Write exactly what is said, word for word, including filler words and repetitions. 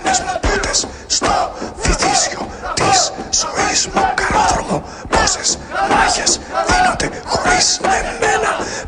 πες μου πότες στο βυθίσιο της ζωής μου καρόδρομο. Πόσες μάχες δίνονται χωρίς εμένα.